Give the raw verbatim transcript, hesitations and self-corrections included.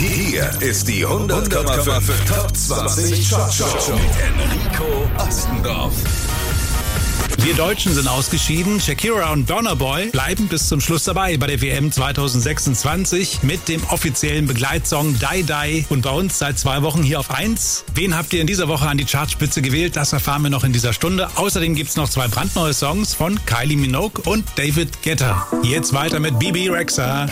Hier ist die hundert Komma fünf Top zwanzig Chart Show mit Enrico Ostendorf. Wir Deutschen sind ausgeschieden. Shakira und Burna Boy bleiben bis zum Schluss dabei bei der W M zwanzig sechsundzwanzig mit dem offiziellen Begleitsong Die Die und bei uns seit zwei Wochen hier auf eins. Wen habt ihr in dieser Woche an die Chartspitze gewählt? Das erfahren wir noch in dieser Stunde. Außerdem gibt's noch zwei brandneue Songs von Kylie Minogue und David Guetta. Jetzt weiter mit Bebe Rexha.